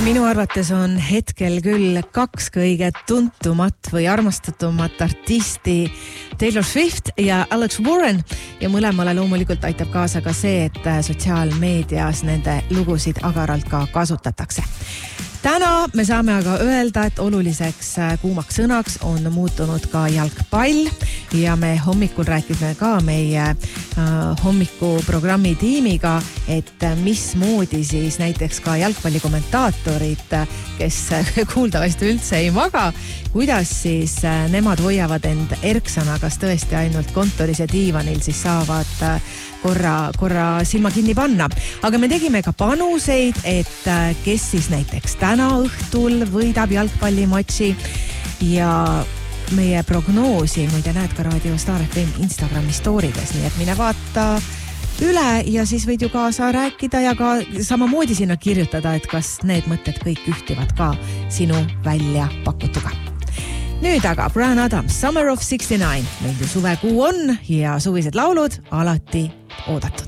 Minu arvates on hetkel küll kaks kõige tuntumat või armastatumat artisti Taylor Swift ja Alex Warren ja mõlemale loomulikult aitab kaasa ka see, et sotsiaalmeedias nende lugusid agaralt ka kasutatakse. Täna me saame aga öelda, et oluliseks kuumaks sõnaks on muutunud ka jalgpall ja me hommikul rääkisime ka meie hommikuprogrammi tiimiga, et mismoodi siis näiteks ka jalgpallikommentaatorid, kes kuuldavasti üldse ei maga, kuidas siis nemad hoiavad end erksana, kas tõesti ainult kontoris ja diivanil siis saavad korra silma kinni panna. Aga me tegime ka panuseid, et kes siis näiteks täna õhtul võidab jalgpallimatši ja meie prognoosi, muide näed ka Raadio Star FM Instagrami stoorides, nii et mine vaata üle ja siis võid ju kaasa rääkida ja ka samamoodi sinna kirjutada, et kas need mõtted kõik ühtivad ka sinu välja pakutuga. Nüüd aga Bryan Adams, Summer of 69. Meil ju suvekuu on ja suvised laulud alati oodatud.